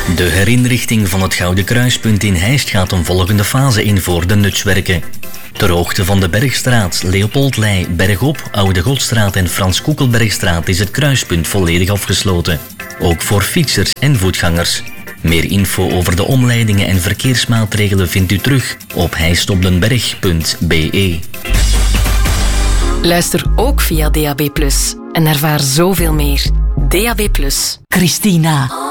De herinrichting van het Gouden Kruispunt in Heist gaat een volgende fase in voor de nutswerken. Ter hoogte van de Bergstraat, Leopoldlei, Bergop, Oude Godstraat en Frans Koekelbergstraat is het kruispunt volledig afgesloten. Ook voor fietsers en voetgangers. Meer info over de omleidingen en verkeersmaatregelen vindt u terug op heistopdenberg.be. Luister ook via DAB+ en ervaar zoveel meer. DAB+. Christina.